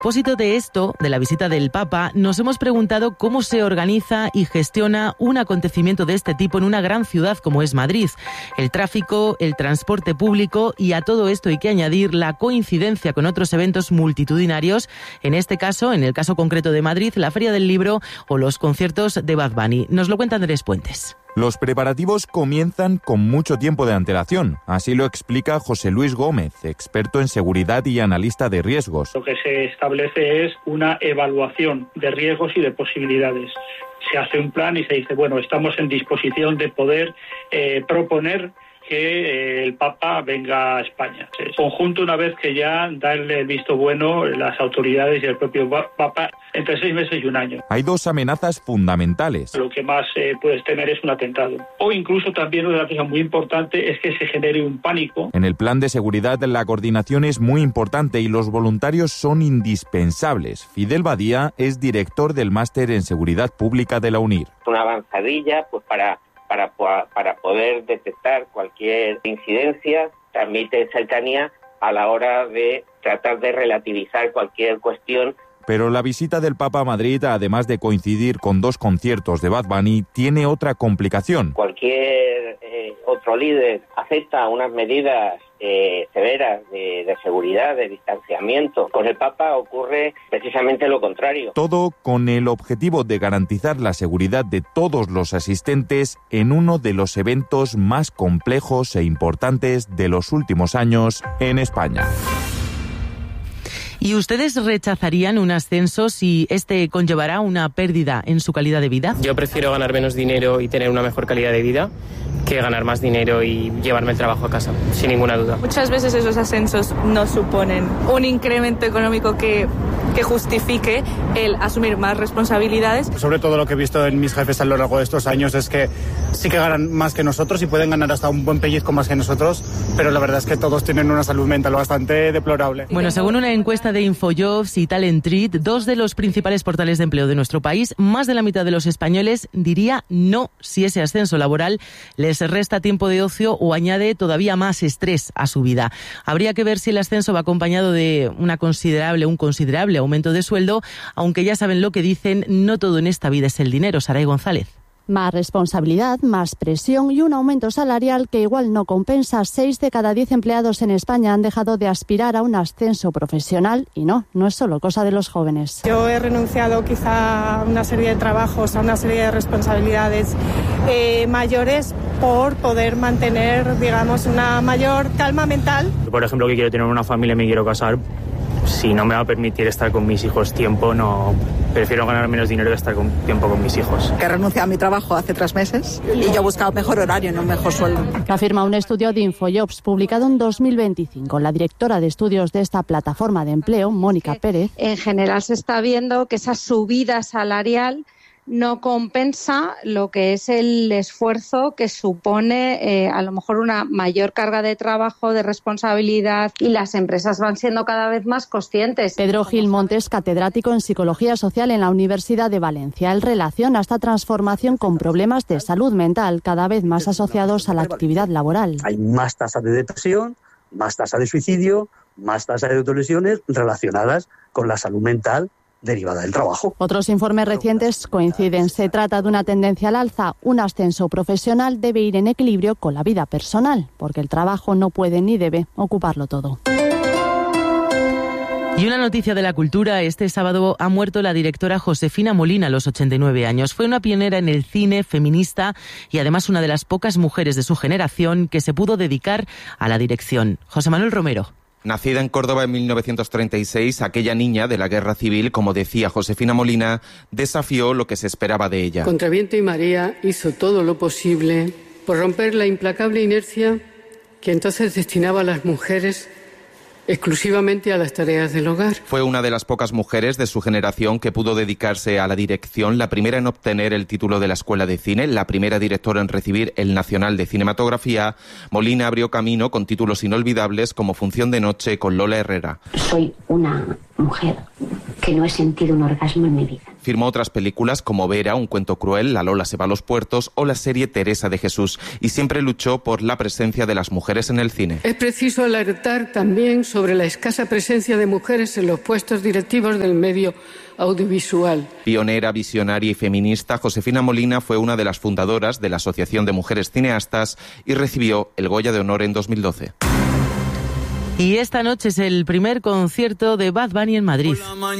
A propósito de esto, de la visita del Papa, nos hemos preguntado cómo se organiza y gestiona un acontecimiento de este tipo en una gran ciudad como es Madrid. El tráfico, el transporte público y a todo esto hay que añadir la coincidencia con otros eventos multitudinarios, en este caso, en el caso concreto de Madrid, la Feria del Libro o los conciertos de Bad Bunny. Nos lo cuenta Andrés Puentes. Los preparativos comienzan con mucho tiempo de antelación. Así lo explica José Luis Gómez, experto en seguridad y analista de riesgos. Lo que se establece es una evaluación de riesgos y de posibilidades. Se hace un plan y se dice, bueno, estamos en disposición de poder proponer que el Papa venga a España. El conjunto, una vez que ya darle el visto bueno las autoridades y el propio Papa, entre 6 meses y un año. Hay dos amenazas fundamentales. Lo que más puedes temer es un atentado. O incluso también una cosa muy importante es que se genere un pánico. En el plan de seguridad la coordinación es muy importante y los voluntarios son indispensables. Fidel Badía es director del Máster en Seguridad Pública de la UNIR. Una avanzadilla pues para poder detectar cualquier incidencia, transmite cercanía a la hora de tratar de relativizar cualquier cuestión. Pero la visita del Papa a Madrid, además de coincidir con 2 conciertos de Bad Bunny, tiene otra complicación. Cualquier otro líder acepta unas medidas severas de seguridad, de distanciamiento. Con el Papa ocurre precisamente lo contrario. Todo con el objetivo de garantizar la seguridad de todos los asistentes en uno de los eventos más complejos e importantes de los últimos años en España. ¿Y ustedes rechazarían un ascenso si este conllevará una pérdida en su calidad de vida? Yo prefiero ganar menos dinero y tener una mejor calidad de vida que ganar más dinero y llevarme el trabajo a casa, sin ninguna duda. Muchas veces esos ascensos no suponen un incremento económico que justifique el asumir más responsabilidades. Sobre todo lo que he visto en mis jefes a lo largo de estos años es que sí que ganan más que nosotros y pueden ganar hasta un buen pellizco más que nosotros, pero la verdad es que todos tienen una salud mental bastante deplorable. Bueno, según una encuesta de Infojobs y Talent Treat, 2 de los principales portales de empleo de nuestro país, más de la mitad de los españoles diría no si ese ascenso laboral les resta tiempo de ocio o añade todavía más estrés a su vida. Habría que ver si el ascenso va acompañado de un considerable aumento de sueldo, aunque ya saben lo que dicen, no todo en esta vida es el dinero. Saray González. Más responsabilidad, más presión y un aumento salarial que igual no compensa. 6 de cada 10 empleados en España han dejado de aspirar a un ascenso profesional y no es solo cosa de los jóvenes. Yo he renunciado quizá a una serie de trabajos, a una serie de responsabilidades mayores por poder mantener, digamos, una mayor calma mental. Por ejemplo, que quiero tener una familia y me quiero casar. Si no me va a permitir estar con mis hijos tiempo, prefiero ganar menos dinero que estar tiempo con mis hijos. Que renuncié a mi trabajo hace 3 meses y yo he buscado mejor horario, no mejor sueldo. Afirma un estudio de Infojobs publicado en 2025. La directora de estudios de esta plataforma de empleo, Mónica Pérez. En general se está viendo que esa subida salarial no compensa lo que es el esfuerzo que supone a lo mejor una mayor carga de trabajo, de responsabilidad, y las empresas van siendo cada vez más conscientes. Pedro Gil Montes, catedrático en Psicología Social en la Universidad de Valencia. Él relaciona esta transformación con problemas de salud mental cada vez más asociados a la actividad laboral. Hay más tasa de depresión, más tasa de suicidio, más tasa de autolesiones relacionadas con la salud mental derivada del trabajo. Otros informes recientes coinciden. Se trata de una tendencia al alza. Un ascenso profesional debe ir en equilibrio con la vida personal, porque el trabajo no puede ni debe ocuparlo todo. Y una noticia de la cultura: este sábado ha muerto la directora Josefina Molina a los 89 años. Fue una pionera en el cine, feminista y además una de las pocas mujeres de su generación que se pudo dedicar a la dirección. José Manuel Romero. Nacida en Córdoba en 1936, aquella niña de la Guerra Civil, como decía Josefina Molina, desafió lo que se esperaba de ella. Contra viento y marea hizo todo lo posible por romper la implacable inercia que entonces destinaba a las mujeres exclusivamente a las tareas del hogar. Fue una de las pocas mujeres de su generación que pudo dedicarse a la dirección, la primera en obtener el título de la Escuela de Cine, la primera directora en recibir el Nacional de Cinematografía. Molina abrió camino con títulos inolvidables como Función de noche con Lola Herrera. Soy una mujer que no he sentido un orgasmo en mi vida. Firmó otras películas como Vera, Un cuento cruel, La Lola se va a los puertos o la serie Teresa de Jesús, y siempre luchó por la presencia de las mujeres en el cine. Es preciso alertar también sobre la escasa presencia de mujeres en los puestos directivos del medio audiovisual. Pionera, visionaria y feminista, Josefina Molina fue una de las fundadoras de la Asociación de Mujeres Cineastas y recibió el Goya de Honor en 2012. Y esta noche es el primer concierto de Bad Bunny en Madrid.